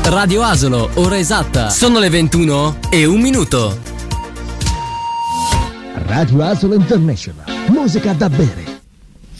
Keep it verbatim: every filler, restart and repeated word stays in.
Radio Asolo, ora esatta. Sono le ventuno e un minuto. Radio Asolo International. Musica da bere.